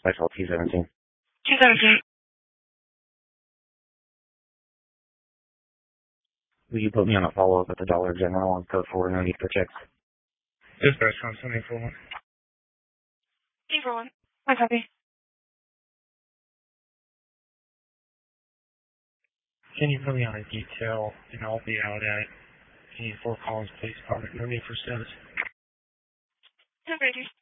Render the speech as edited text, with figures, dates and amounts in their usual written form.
Special T17. 217. Will you put me on a follow-up at the Dollar General on code 4 no need for checks? Dispatch on 741. 841. I copy. Can you put me on a detail and I'll be out at Fort Collins Police Department. No need for status. 10 Brady.